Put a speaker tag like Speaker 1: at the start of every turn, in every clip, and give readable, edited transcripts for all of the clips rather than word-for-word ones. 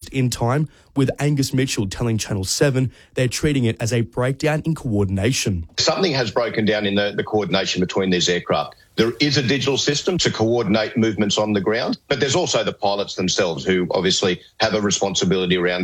Speaker 1: in time, with Angus Mitchell telling Channel 7 they're treating it as a breakdown in coordination.
Speaker 2: Something has broken down in the coordination between these aircraft. There is a digital system to coordinate movements on the ground, but there's also the pilots themselves who obviously have a responsibility around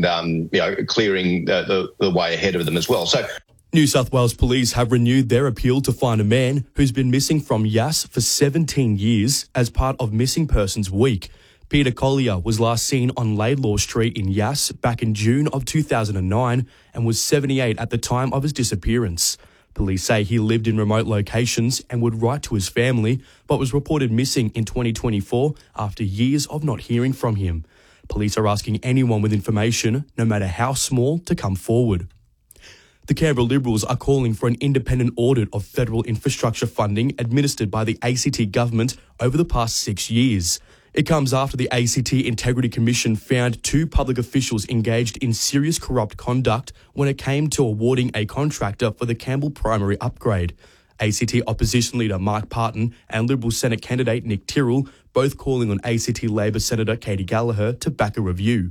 Speaker 2: clearing the way ahead of them as well. So,
Speaker 1: New South Wales Police have renewed their appeal to find a man who's been missing from Yass for 17 years as part of Missing Persons Week. Peter Collier was last seen on Laidlaw Street in Yass back in June of 2009 and was 78 at the time of his disappearance. Police say he lived in remote locations and would write to his family, but was reported missing in 2024 after years of not hearing from him. Police are asking anyone with information, no matter how small, to come forward. The Canberra Liberals are calling for an independent audit of federal infrastructure funding administered by the ACT government over the past 6 years. It comes after the ACT Integrity Commission found 2 public officials engaged in serious corrupt conduct when it came to awarding a contractor for the Campbell Primary upgrade. ACT Opposition Leader Mark Parton and Liberal Senate candidate Nick Tyrrell both calling on ACT Labor Senator Katie Gallagher to back a review.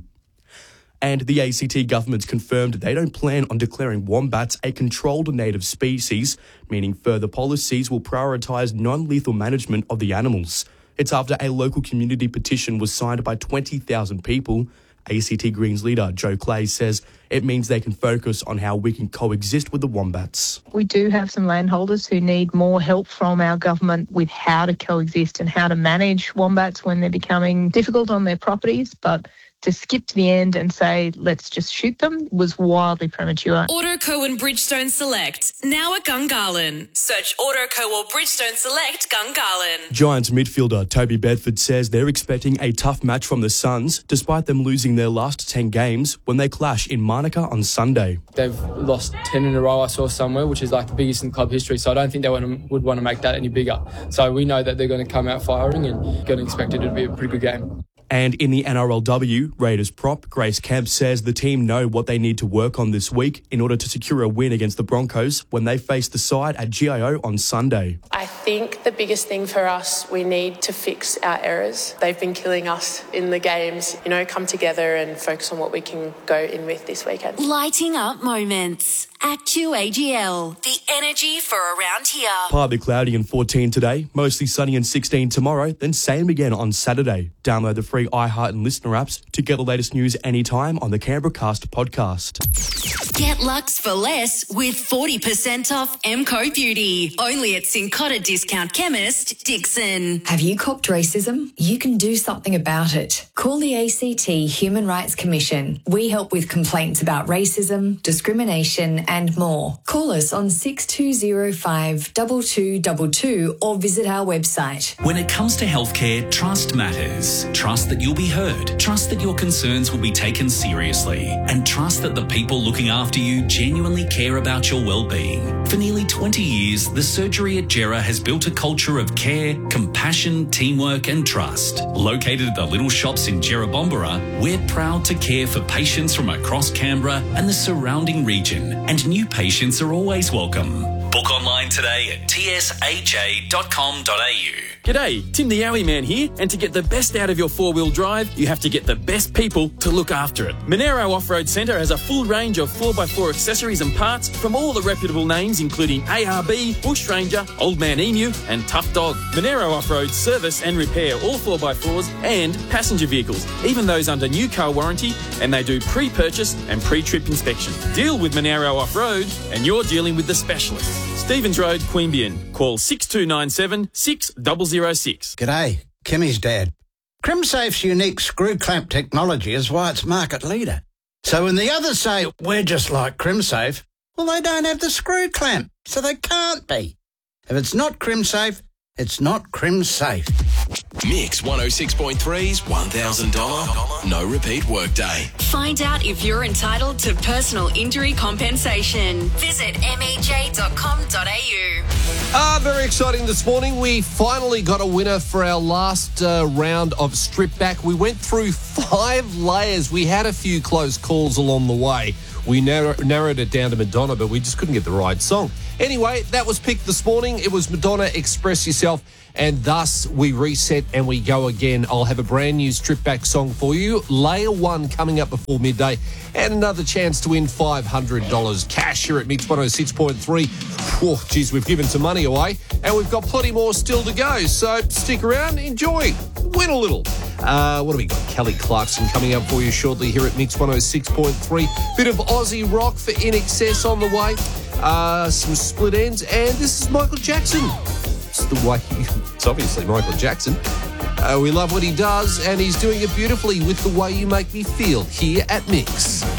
Speaker 1: And the ACT government's confirmed they don't plan on declaring wombats a controlled native species, meaning further policies will prioritise non-lethal management of the animals. It's after a local community petition was signed by 20,000 people. ACT Greens leader Joe Clay says it means they can focus on how we can coexist with the wombats.
Speaker 3: We do have some landholders who need more help from our government with how to coexist and how to manage wombats when they're becoming difficult on their properties, but to skip to the end and say, let's just shoot them, was wildly premature.
Speaker 4: Autoco and Bridgestone Select, now at Gungahlin. Search Autoco or Bridgestone Select Gungahlin.
Speaker 1: Giants midfielder Toby Bedford says they're expecting a tough match from the Suns, despite them losing their last 10 games when they clash in Monica on Sunday.
Speaker 5: They've lost 10 in a row, I saw somewhere, which is like the biggest in club history, so I don't think they would want to make that any bigger. So we know that they're going to come out firing and going to expect it to be a pretty good game.
Speaker 1: And in the NRLW, Raiders prop Grace Kemp says the team know what they need to work on this week in order to secure a win against the Broncos when they face the side at GIO on Sunday.
Speaker 6: I think the biggest thing for us, we need to fix our errors. They've been killing us in the games. Come together and focus on what we can go in with this weekend.
Speaker 4: Lighting up moments at QAGL. The energy for around here.
Speaker 1: Partly cloudy and 14 today, mostly sunny and 16 tomorrow, then same again on Saturday. Download the free iHeart and Listener apps to get the latest news anytime on the Canberra Cast podcast.
Speaker 4: Get Lux for less with 40% off MCO Beauty. Only at Cincotta Discount Chemist, Dixon.
Speaker 7: Have you copped racism? You can do something about it. Call the ACT Human Rights Commission. We help with complaints about racism, discrimination and more. Call us on 6205 2222 or visit our website.
Speaker 8: When it comes to healthcare, trust matters. Trust that you'll be heard. Trust that your concerns will be taken seriously. And trust that the people looking after you genuinely care about your well-being. For nearly 20 years, the surgery at Gera has built a culture of care, compassion, teamwork and trust. Located at the little shops in Gera Bombera, we're proud to care for patients from across Canberra and the surrounding region, and new patients are always welcome. Book online today at tsha.com.au.
Speaker 9: G'day, Tim the Yowie Man here, and to get the best out of your four-wheel drive, you have to get the best people to look after it. Monero Off-Road Centre has a full range of 4x4 accessories and parts from all the reputable names including ARB, Bush Ranger, Old Man Emu and Tough Dog. Monero Off-Road service and repair all 4x4s and passenger vehicles, even those under new car warranty, and they do pre-purchase and pre-trip inspection. Deal with Monero Off-Road and you're dealing with the specialists. Stevens Road, Queanbeyan. Call 6297 6006.
Speaker 10: G'day, Kimmy's dad. CrimSafe's unique screw clamp technology is why it's market leader. So when the others say, we're just like CrimSafe, well, they don't have the screw clamp, so they can't be. If it's not CrimSafe, it's not CrimSafe.
Speaker 11: Mix 106.3's $1,000 no repeat workday.
Speaker 4: Find out if you're entitled to personal injury compensation. Visit mej.com.au.
Speaker 12: Very exciting this morning. We finally got a winner for our last round of Strip Back. We went through 5 layers. We had a few close calls along the way. We narrowed it down to Madonna, but we just couldn't get the right song. Anyway, that was picked this morning. It was Madonna, Express Yourself. And thus we reset and we go again. I'll have a brand new strip back song for you. Layer 1 coming up before midday. And another chance to win $500 cash here at Mix 106.3. Oh, geez, we've given some money away. And we've got plenty more still to go. So stick around, enjoy, win a little. What do we got? Kelly Clarkson coming up for you shortly here at Mix 106.3. Bit of Aussie rock for In Excess on the way. Some split ends. And this is Michael Jackson. It's obviously Michael Jackson. We love what he does, and he's doing it beautifully with The Way You Make Me Feel here at Mix.